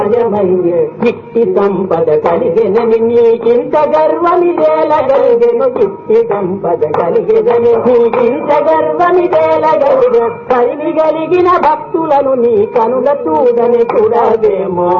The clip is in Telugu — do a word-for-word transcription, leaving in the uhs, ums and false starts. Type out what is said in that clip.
చిట్టి సంపద కలిగినని నీకింత గర్వని తేలగలిగెను చిట్టి సంపద కలిగినని నీకింత గర్వని తేలగలిగెను కలిగి కలిగిన భక్తులను నీ కనుల చూడని చూడవేమో